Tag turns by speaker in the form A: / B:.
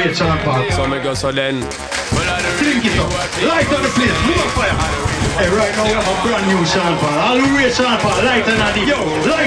A: rate Sean Paul.
B: So me go so then.
A: Drink it up. Light on the place. More fire. Hey, right now we have a brand new Sean Paul. All the rate Sean Paul. Light on the. Yo, light